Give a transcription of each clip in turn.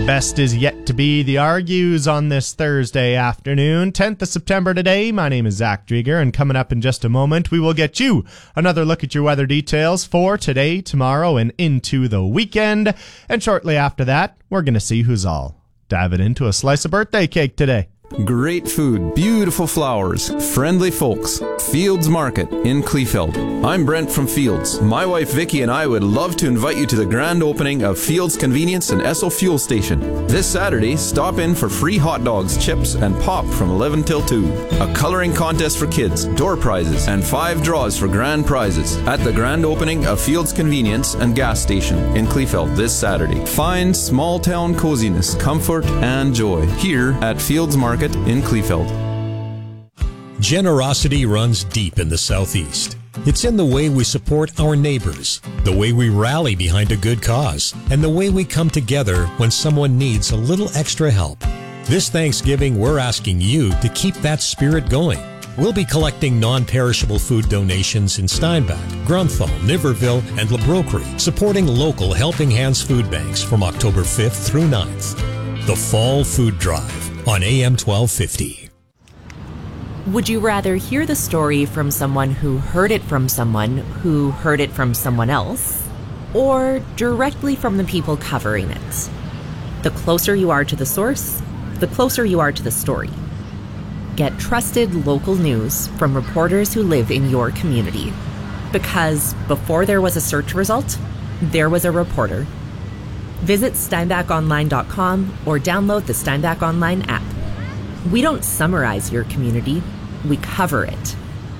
best is yet to be. The Argues on this Thursday afternoon, 10th of September today. My name is Zach Drieger, and coming up in just a moment, we will get you another look at your weather details for today, tomorrow, and into the weekend. And shortly after that, we're going to see who's all diving into a slice of birthday cake today. Great food, beautiful flowers, friendly folks. Fields Market in Kleefeld. I'm Brent from Fields. My wife Vicky and I would love to invite you to the grand opening of Fields Convenience and Esso Fuel Station. This Saturday, stop in for free hot dogs, chips, and pop from 11 till 2. A coloring contest for kids, door prizes, and 5 draws for grand prizes at the grand opening of Fields Convenience and Gas Station in Kleefeld this Saturday. Find small town coziness, comfort, and joy here at Fields Market in Kleefeld. Generosity runs deep in the Southeast. It's in the way we support our neighbors, the way we rally behind a good cause, and the way we come together when someone needs a little extra help. This Thanksgiving, we're asking you to keep that spirit going. We'll be collecting non-perishable food donations in Steinbach, Grunthal, Niverville, and LaBroquerie, supporting local Helping Hands food banks from October 5th through 9th. The Fall Food Drive on AM 1250. Would you rather hear the story from someone who heard it from someone who heard it from someone else, or directly from the people covering it? The closer you are to the source, the closer you are to the story. Get trusted local news from reporters who live in your community. Because before there was a search result, there was a reporter. Visit steinbachonline.com or download the Steinbach Online app. We don't summarize your community, we cover it.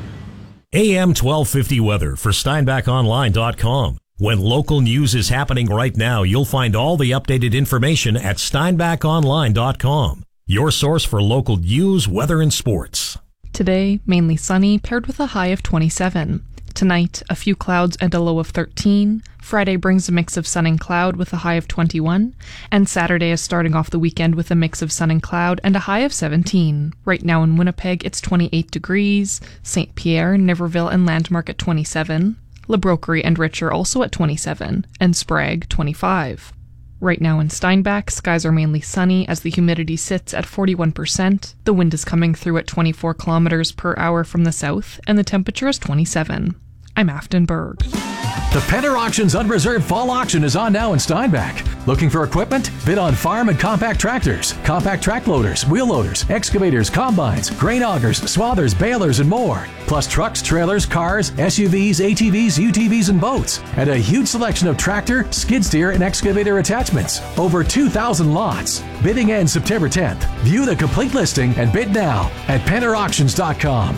AM 1250 weather for steinbachonline.com. When local news is happening right now, you'll find all the updated information at steinbachonline.com. Your source for local news, weather, and sports. Today, mainly sunny, paired with a high of 27. Tonight, a few clouds and a low of 13. Friday brings a mix of sun and cloud with a high of 21. And Saturday is starting off the weekend with a mix of sun and cloud and a high of 17. Right now in Winnipeg, it's 28 degrees. St. Pierre, Niverville, and Landmark at 27. LaBroquerie and Richer also at 27. And Sprague, 25. Right now in Steinbach, skies are mainly sunny as the humidity sits at 41%. The wind is coming through at 24 kilometers per hour from the south, and the temperature is 27. I'm Afton Berg. The Penner Auctions Unreserved Fall Auction is on now in Steinbach. Looking for equipment? Bid on farm and compact tractors, compact track loaders, wheel loaders, excavators, combines, grain augers, swathers, balers, and more. Plus trucks, trailers, cars, SUVs, ATVs, UTVs, and boats. And a huge selection of tractor, skid steer, and excavator attachments. Over 2,000 lots. Bidding ends September 10th. View the complete listing and bid now at PennerAuctions.com.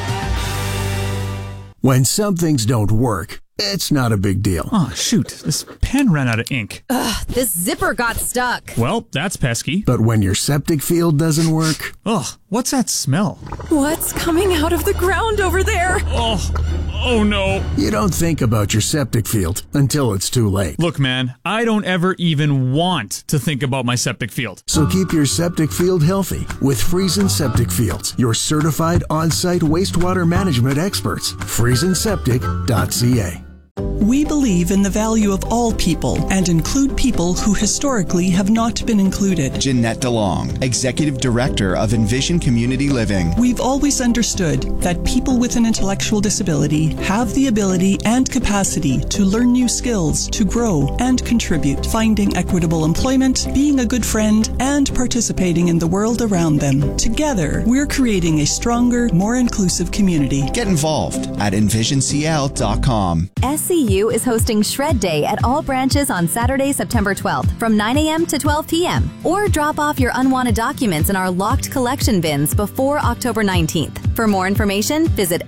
When some things don't work, it's not a big deal. Oh, shoot. This pen ran out of ink. Ugh, this zipper got stuck. Well, that's pesky. But when your septic field doesn't work... Ugh, what's that smell? What's coming out of the ground over there? Oh no. You don't think about your septic field until it's too late. Look, man, I don't ever even want to think about my septic field. So keep your septic field healthy with Friesen Septic Fields, your certified on-site wastewater management experts. FriesenSeptic.ca. We believe in the value of all people and include people who historically have not been included. Jeanette DeLong, Executive Director of Envision Community Living. We've always understood that people with an intellectual disability have the ability and capacity to learn new skills, to grow and contribute, finding equitable employment, being a good friend, and participating in the world around them. Together, we're creating a stronger, more inclusive community. Get involved at envisioncl.com. SCU is hosting Shred Day at all branches on Saturday, September 12th from 9 a.m. to 12 p.m. Or drop off your unwanted documents in our locked collection bins before October 19th. For more information, visit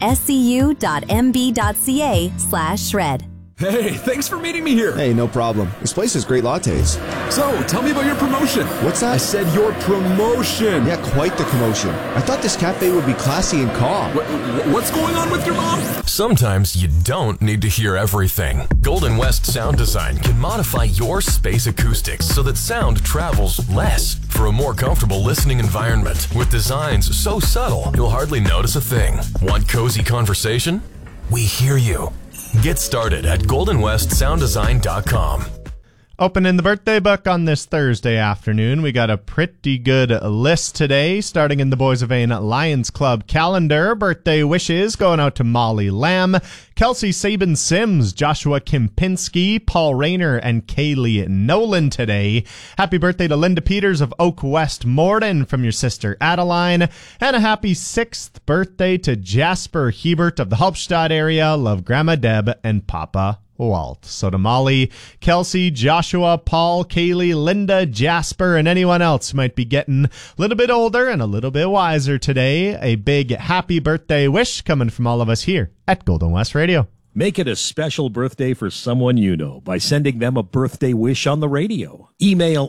scu.mb.ca/shred. Hey, thanks for meeting me here. Hey, no problem. This place has great lattes. So, tell me about your promotion. What's that? I said your promotion. Yeah, quite the commotion. I thought this cafe would be classy and calm. What's going on with your mom? Sometimes you don't need to hear everything. Golden West Sound Design can modify your space acoustics so that sound travels less for a more comfortable listening environment. With designs so subtle, you'll hardly notice a thing. Want cozy conversation? We hear you. Get started at goldenwestsounddesign.com. Opening the birthday book on this Thursday afternoon, we got a pretty good list today, starting in the Boys of Vain Lions Club calendar. Birthday wishes going out to Molly Lamb, Kelsey Sabin Sims, Joshua Kempinski, Paul Rayner, and Kaylee Nolan today. Happy birthday to Linda Peters of Oak West Morden from your sister Adeline, and a happy 6th birthday to Jasper Hebert of the Halbstadt area. Love Grandma Deb and Papa Walt. So to Molly, Kelsey, Joshua, Paul, Kaylee, Linda, Jasper, and anyone else who might be getting a little bit older and a little bit wiser today, a big happy birthday wish coming from all of us here at Golden West Radio. Make it a special birthday for someone you know by sending them a birthday wish on the radio. Email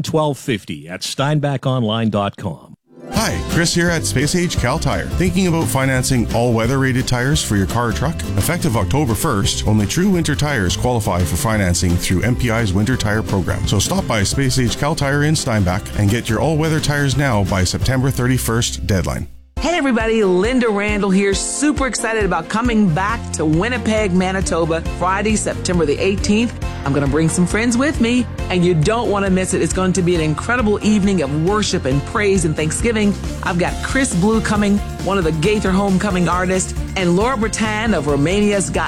am1250@steinbachonline.com. Hi, Chris here at Space Age Cal Tire. Thinking about financing all-weather rated tires for your car or truck? Effective October 1st, only true winter tires qualify for financing through MPI's Winter Tire Program. So stop by Space Age Cal Tire in Steinbach and get your all-weather tires now by September 31st deadline. Hey everybody, Linda Randall here. Super excited about coming back to Winnipeg, Manitoba, Friday, September the 18th. I'm going to bring some friends with me, and you don't want to miss it. It's going to be an incredible evening of worship and praise and thanksgiving. I've got Chris Blue coming, one of the Gaither Homecoming artists, and Laura Bretan of Romania's Got